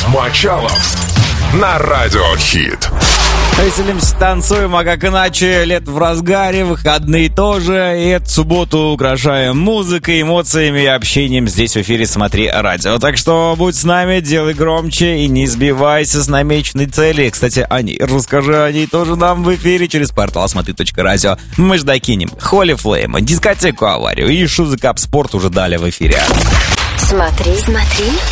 Мочалов на Радиохит. Веселимся, танцуем, а как иначе, лето в разгаре, выходные тоже, и эту субботу украшаем музыкой, эмоциями и общением здесь в эфире «Смотри радио». Так что будь с нами, делай громче и не сбивайся с намеченной цели. Кстати, расскажи о ней тоже нам в эфире через портал смотри.радио. Мы ж докинем Холли Флейм, дискотеку «Аварию» и Шузы Кап Спорт уже далее в эфире. Смотри.